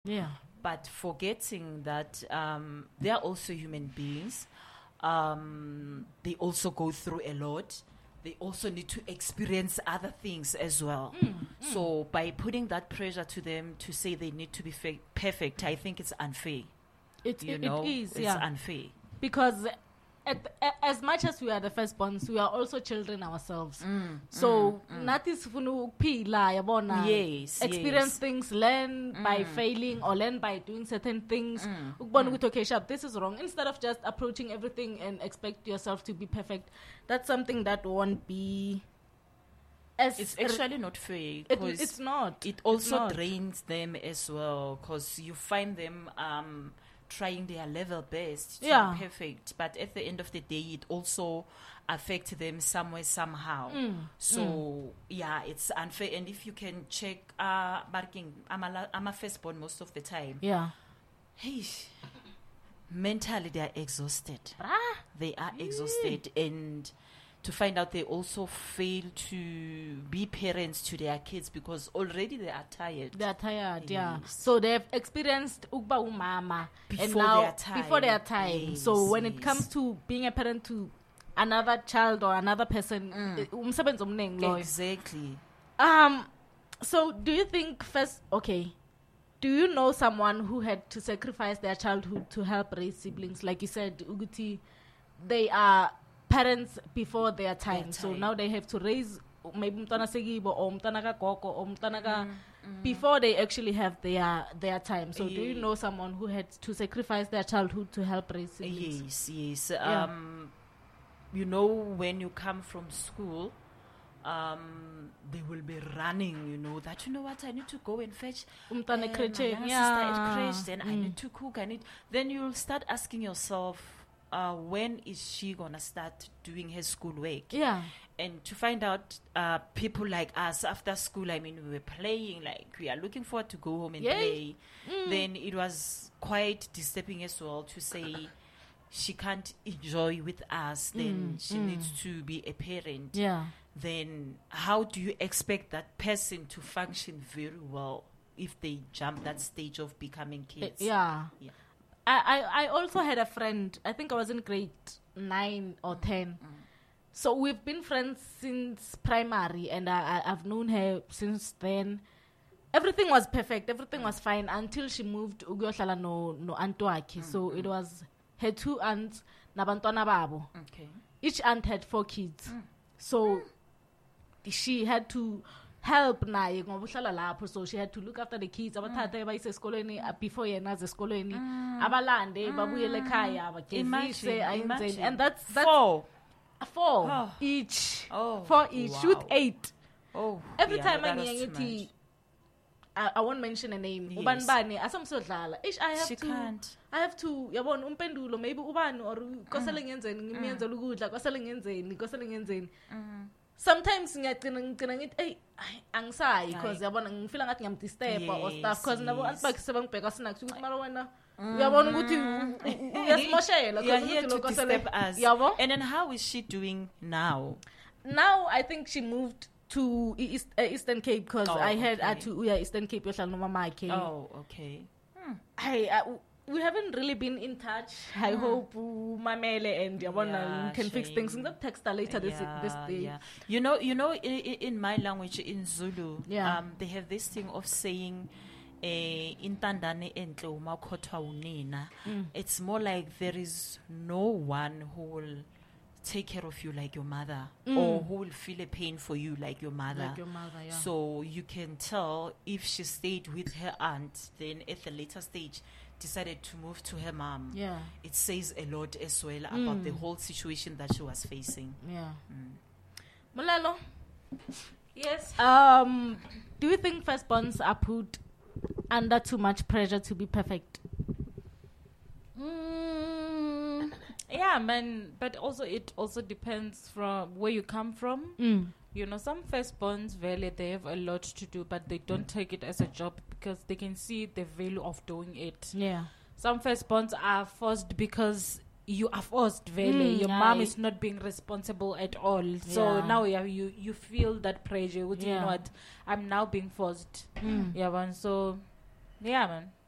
Yeah. But forgetting that they are also human beings. They also go through a lot. They also need to experience other things as well. So by putting that pressure to them to say they need to be perfect, I think it's unfair. It is, it's unfair. Because as much as we are the firstborns, we are also children ourselves. So nathi sifuna ukuphila yabona. Yes, experience things, learn by failing or learn by doing certain things. Ukubona ukuthi, okay, sharp, this is wrong. Instead of just approaching everything and expect yourself to be perfect, that's something that won't be. It's actually not fair. It's not. It also drains them as well, because you find them trying their level best to be perfect, but at the end of the day it also affects them somewhere somehow. So it's unfair. And if you can check I'm a firstborn most of the time, mentally they are exhausted. They are exhausted, and to find out they also fail to be parents to their kids because already they are tired. They are tired, yeah. So they've experienced ukba umama before their time. Yes, so when it comes to being a parent to another child or another person, umsebenzi omningi loyo. Exactly. So do you think do you know someone who had to sacrifice their childhood to help raise siblings? Like you said, Uguti, they are parents before their time. So now they have to raise maybe mtana segibo or mtana ka koko or mtana ka before they actually have their time. So do you know someone who had to sacrifice their childhood to help raise siblings? Yes. You know, when you come from school, they will be running, that, what, I need to go and fetch my younger sister at crèche, then I need to cook, then you'll start asking yourself, when is she gonna start doing her schoolwork? Yeah. And to find out people like us after school, we were playing, we are looking forward to go home and play. Then it was quite disturbing as well to say she can't enjoy with us, then she needs to be a parent. Yeah. Then how do you expect that person to function very well if they jump that stage of becoming kids? Yeah. I also had a friend, I think I was in grade 9 or 10. So we've been friends since primary, and I've known her since then. Everything was perfect, everything was fine until she moved Ugohlala no Antoaki. So it was her 2 aunts, nabantwana babo. Okay. Each aunt had 4 kids. So she had to help naye ngoba uhlala lapho, so she had to look after the kids. Abathathe bayise esikolweni before yena ze esikolweni, abalande babuyele ekhaya bagezise ayenzeni, and that's 4 each. 4 each. Wow. Shoot 8. Every time I ngithi I won't mention a name. Ubani bani asamsodlala. I have to yabona umpendulo maybe ubani or kosele ngenzeni ngimiyenzela ukudla kosele ngenzeni. Sometimes ngiyagcina ngithi hey angisayi because yabona ngifila ngathi ngiyamdisturb or stuff because nabo antibakhe sebangibheka snacks ukuthi mara wena uyabona ukuthi uyasimoshela because to disturb us. And then how is she doing now? Now I think she moved to Eastern Cape because I had to Eastern Cape yohlala nomama wakhe. Okay. We haven't really been in touch. I hope mamele and yabona can fix things. I'm gonna text her later this day. Yeah. You know in my language, in Zulu, they have this thing of saying intandane enhle uma khothwa unina. It's more like there is no one who will take care of you like your mother, or who will feel a pain for you like your mother. So you can tell if she stayed with her aunt, then at the later stage decided to move to her mom. It says a lot as well about the whole situation that she was facing. Molelo. Yes. Do you think firstborns are put under too much pressure to be perfect? Yeah, man. But also, it also depends from where you come from. Some firstborns, they have a lot to do, but they don't take it as a job because they can see the value of doing it. Yeah. Some firstborns are forced because you are forced, Your mom is not being responsible at all. So now you feel that pressure. You know what? I'm now being forced. So, yeah, man.